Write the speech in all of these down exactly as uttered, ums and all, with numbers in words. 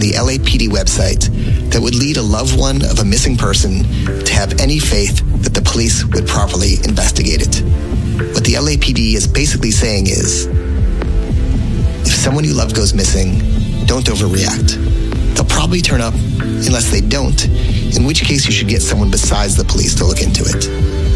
the L A P D website that would lead a loved one of a missing person to have any faith that the police would properly investigate it. What the L A P D is basically saying is, if someone you love goes missing, don't overreact. They'll probably turn up unless they don't, in which case you should get someone besides the police to look into it.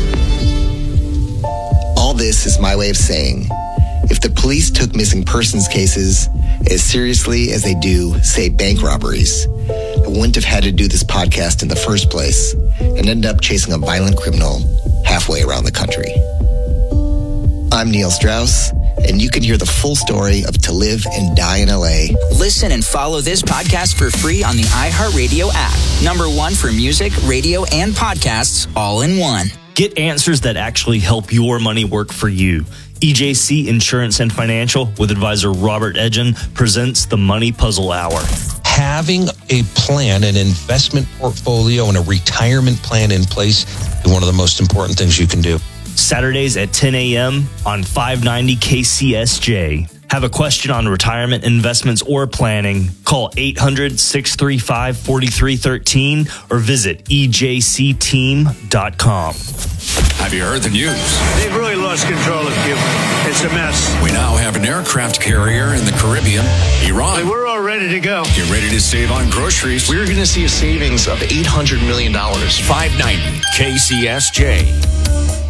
All this is my way of saying, if the police took missing persons cases as seriously as they do, say, bank robberies, I wouldn't have had to do this podcast in the first place and end up chasing a violent criminal halfway around the country. I'm Neil Strauss, and you can hear the full story of To Live and Die in L A. Listen and follow this podcast for free on the iHeartRadio app. Number one for music, radio, and podcasts all in one. Get answers that actually help your money work for you. E J C Insurance and Financial with advisor Robert Edgen presents the Money Puzzle Hour. Having a plan, an investment portfolio, and a retirement plan in place is one of the most important things you can do. Saturdays at ten a.m. on five ninety K C S J. Have a question on retirement investments or planning? Call eight hundred, six three five, four three one three or visit E J C team dot com. Have you heard the news? They've really lost control of Cuba. It's a mess. We now have an aircraft carrier in the Caribbean, Iran. We're all ready to go. Get ready to save on groceries. We're going to see a savings of eight hundred million dollars. five ninety K C S J.